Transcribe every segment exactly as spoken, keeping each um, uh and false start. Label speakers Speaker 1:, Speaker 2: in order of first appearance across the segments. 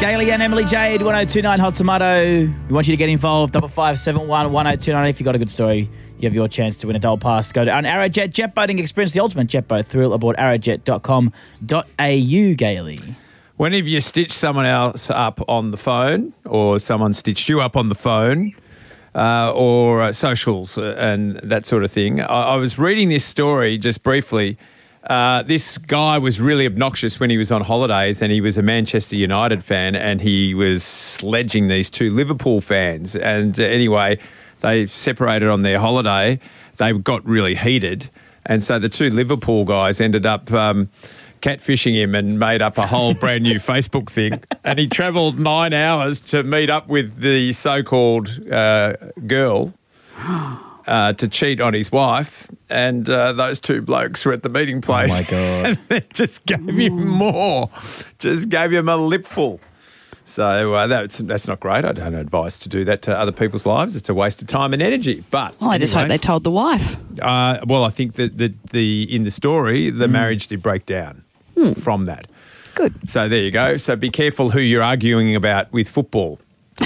Speaker 1: Gailey and Emily Jade, one oh two nine Hot Tomato. We want you to get involved. Double five seven one one oh two nine. If you've got a good story, you have your chance to win a double pass. Go to an Arrowjet jet boating experience, the ultimate jet boat thrill aboard arrowjet dot com dot a u, Gailey.
Speaker 2: Whenever you stitch someone else up on the phone, or someone stitched you up on the phone, uh, or uh, socials and that sort of thing, I, I was reading this story just briefly. Uh, this guy was really obnoxious when he was on holidays, and he was a Manchester United fan, and he was sledging these two Liverpool fans. And uh, anyway, they separated on their holiday. They got really heated, and so the two Liverpool guys ended up um, catfishing him and made up a whole brand new Facebook thing. And he travelled nine hours to meet up with the so-called uh, girl. Uh, to cheat on his wife, and uh, those two blokes were at the meeting place.
Speaker 1: Oh, my God.
Speaker 2: And they just gave him more, just gave him a lipful. So uh, that's, that's not great. I don't advise to do that to other people's lives. It's a waste of time and energy. But
Speaker 3: Well, I just
Speaker 2: anyway,
Speaker 3: hope they told the wife.
Speaker 2: Uh, well, I think that the, the in the story, the mm. marriage did break down mm. from that.
Speaker 3: Good.
Speaker 2: So there you go. So be careful who you're arguing about with football.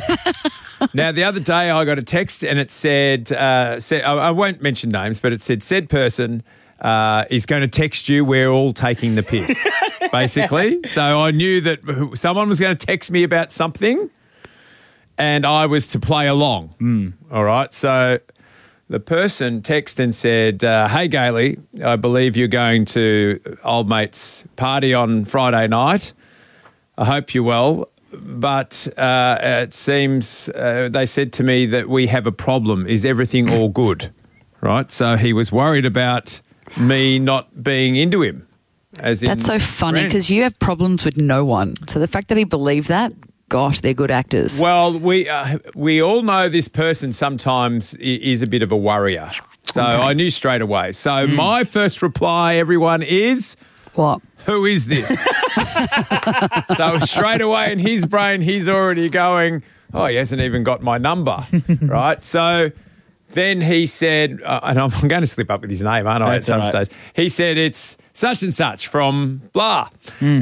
Speaker 2: Now, the other day I got a text and it said, uh, said I, I won't mention names, but it said, said person uh, is going to text you, we're all taking the piss, basically. So I knew that someone was going to text me about something and I was to play along.
Speaker 1: Mm.
Speaker 2: All right. So the person texted and said, uh, hey, Gailey, I believe you're going to old mate's party on Friday night. I hope you're well. But uh, it seems uh, they said to me that we have a problem. Is everything all good? Right? So he was worried about me not being into him. As in
Speaker 3: That's so funny
Speaker 2: friend.
Speaker 3: because you have problems with no one. So the fact that he believed that, gosh, they're good actors.
Speaker 2: Well, we uh, we all know this person sometimes is a bit of a worrier. So
Speaker 3: Okay.
Speaker 2: I knew straight away. So mm. my first reply, everyone, is...
Speaker 3: What?
Speaker 2: Who is this? So straight away in his brain, he's already going, oh, he hasn't even got my number, right? So then he said, uh, and I'm going to slip up with his name, aren't I,
Speaker 1: That's
Speaker 2: at some
Speaker 1: right.
Speaker 2: stage? He said it's such and such from blah. Mm.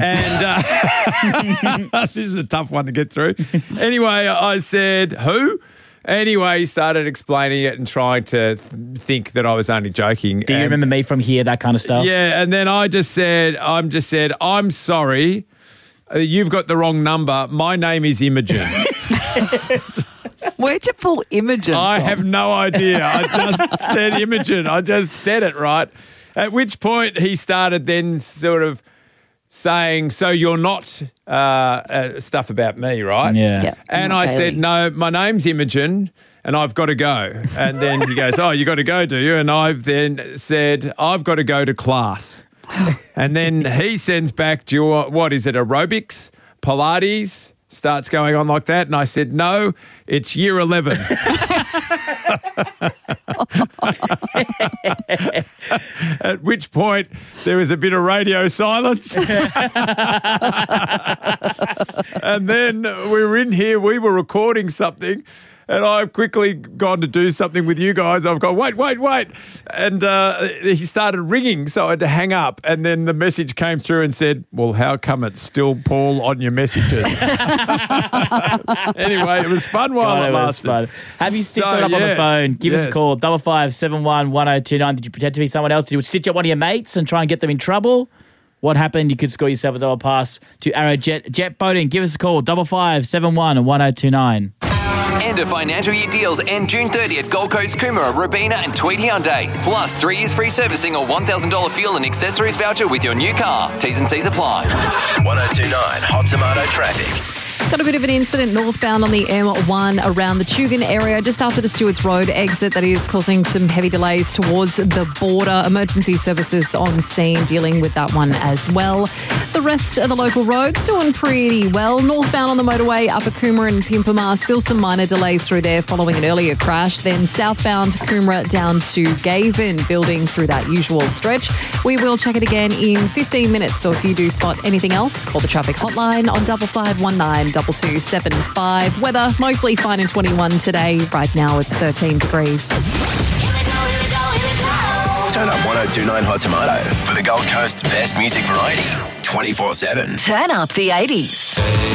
Speaker 2: And uh, this is a tough one to get through. Anyway, I said, who? Anyway, he started explaining it and trying to th- think that I was only joking.
Speaker 1: Do you
Speaker 2: and,
Speaker 1: remember me from here, that kind of stuff?
Speaker 2: Yeah, and then I just said, I'm just said, I'm sorry, uh, you've got the wrong number. My name is Imogen.
Speaker 3: Where'd you pull Imogen
Speaker 2: I
Speaker 3: from?
Speaker 2: have no idea. I just said Imogen. I just said it right. At which point he started then sort of saying, so you're not uh, uh, stuff about me, right?
Speaker 1: Yeah.
Speaker 3: Yep.
Speaker 2: And
Speaker 3: Not
Speaker 2: I
Speaker 3: Gailey.
Speaker 2: said, no, my name's Imogen and I've got to go. And then he goes, oh, you got to go, do you? And I've then said, I've got to go to class. And then he sends back, do you, what is it, aerobics, Pilates? Starts going on like that. And I said, no, it's year eleven. At which point there was a bit of radio silence. And then we were in here, we were recording something. And I've quickly gone to do something with you guys. I've gone, wait, wait, wait. And uh, he started ringing, so I had to hang up. And then the message came through and said, well, how come it's still Paul on your messages? Anyway, it was fun while
Speaker 1: God,
Speaker 2: it
Speaker 1: it was
Speaker 2: lasted.
Speaker 1: fun. Have you stitched
Speaker 2: So,
Speaker 1: someone up on the
Speaker 2: yes,
Speaker 1: phone? Give us a
Speaker 2: yes.
Speaker 1: call, double five seven one one oh two nine. Did you pretend to be someone else? Did you stitch up one of your mates and try and get them in trouble? What happened? You could score yourself a double pass to Arrowjet Jet Boating. Give us a call, double five seven one one oh two nine.
Speaker 4: End of financial year deals end June thirtieth. Gold Coast, Coomera, Robina and Tweed Hyundai. Plus three years free servicing or one thousand dollars fuel and accessories voucher with your new car. T's and C's apply.
Speaker 5: one oh two nine Hot Tomato Traffic.
Speaker 6: Got a bit of an incident northbound on the M one around the Tugun area, just after the Stewarts Road exit, that is causing some heavy delays towards the border. Emergency services on scene dealing with that one as well. The rest of the local roads doing pretty well. Northbound on the motorway, Upper Coomera and Pimpamar, still some minor delays through there following an earlier crash. Then southbound Coomera down to Gavin, building through that usual stretch. We will check it again in fifteen minutes, so if you do spot anything else, call the traffic hotline on double five one nine double two seven five. Weather mostly fine in twenty-one today. Right now it's thirteen degrees.
Speaker 5: Turn up one oh two nine Hot Tomato for the Gold Coast's best music variety, twenty-four seven.
Speaker 7: Turn up the eighties.